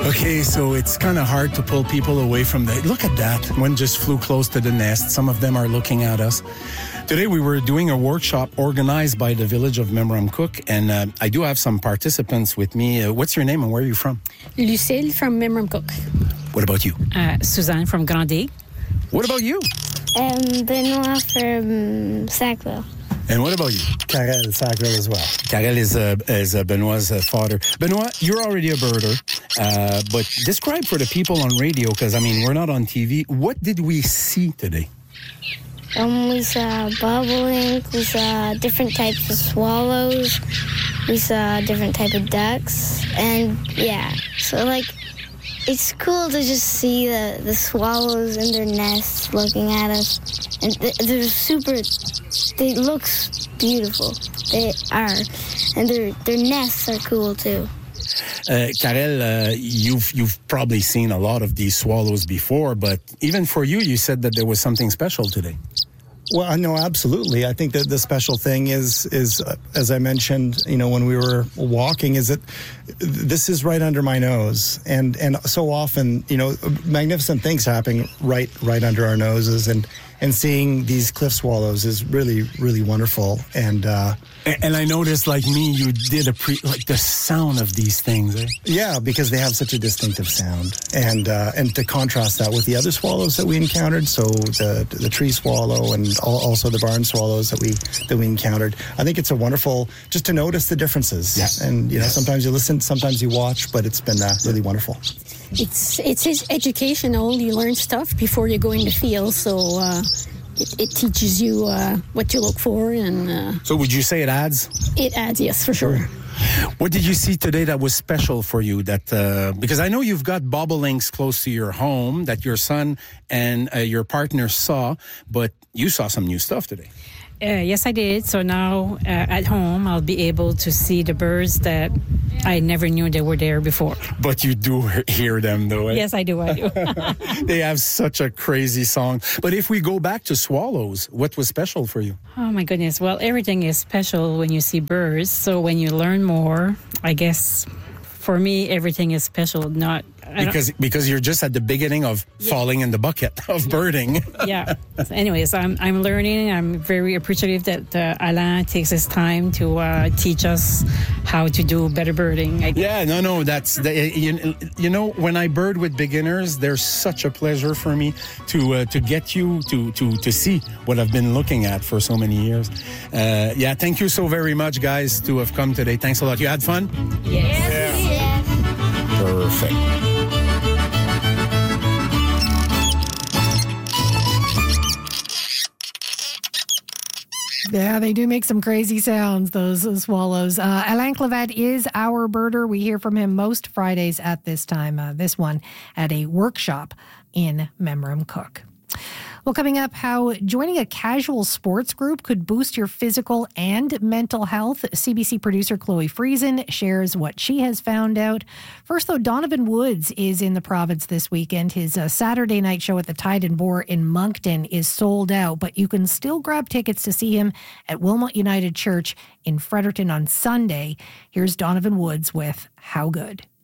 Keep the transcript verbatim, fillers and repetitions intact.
Okay, so it's kind of hard to pull people away from the... Look at that. One just flew close to the nest. Some of them are looking at us. Today we were doing a workshop organized by the village of Memramcook, and uh, I do have some participants with me. Uh, what's your name and where are you from? Lucille from Memramcook. What about you? Uh, Suzanne from Grandy. What about you? Um, Benoit from Sackville. And what about you? Karel, Sackville as well. Karel is, uh, is uh, Benoit's uh, father. Benoit, you're already a birder, uh, but describe for the people on radio, because, I mean, we're not on T V. What did we see today? Um, we saw bobolink, we saw different types of swallows, we saw different type of ducks, and yeah, so like, it's cool to just see the, the swallows in their nests looking at us, and they're super, they look beautiful, they are, and their their nests are cool too. Uh, Karel, uh, you've you've probably seen a lot of these swallows before, but even for you, you said that there was something special today. Well, no, absolutely. I think that the special thing is, is uh, as I mentioned, you know, when we were walking, is that this is right under my nose, and and so often, you know, magnificent things happening right right under our noses, and and seeing these cliff swallows is really really wonderful. And uh, and, and I noticed, like me, you did a pre like the sound of these things. Eh? Yeah, because they have such a distinctive sound, and uh, and to contrast that with the other swallows that we encountered, so the the tree swallow and also the barn swallows that we that we encountered. I think it's a wonderful just to notice the differences. Yes. And you know, yes. sometimes you listen, sometimes you watch, but it's been uh, really wonderful. It's it's educational. You learn stuff before you go in the field, so uh, it, it teaches you uh, what to look for, and uh, so would you say it adds? It adds, yes, for sure. What did you see today that was special for you? That uh, because I know you've got bobolinks close to your home that your son and uh, your partner saw, but you saw some new stuff today. Uh, yes, I did. So now uh, at home, I'll be able to see the birds that I never knew they were there before. But you do hear them, though. Eh? Yes, I do. I do. They have such a crazy song. But if we go back to swallows, what was special for you? Oh, my goodness. Well, everything is special when you see birds. So when you learn more, I guess for me, everything is special. Not because because you're just at the beginning of yeah. falling in the bucket of birding. Yeah. So anyways, I'm I'm learning. I'm very appreciative that uh, Alain takes his time to uh, teach us how to do better birding. I yeah. No. No. That's the, you, you know when I bird with beginners, there's such a pleasure for me to uh, to get you to to to see what I've been looking at for so many years. Uh, yeah. Thank you so very much, guys, to have come today. Thanks a lot. You had fun? Yes. Yeah. Yeah. Perfect. Yeah, they do make some crazy sounds, those swallows. Uh, Alain Clavette is our birder. We hear from him most Fridays at this time. Uh, this one at a workshop in Memramcook. Well, coming up, how joining a casual sports group could boost your physical and mental health. C B C producer Chloe Friesen shares what she has found out. First, though, Donovan Woods is in the province this weekend. His uh, Saturday night show at the Tide and Boar in Moncton is sold out, but you can still grab tickets to see him at Wilmot United Church in Fredericton on Sunday. Here's Donovan Woods with How Good.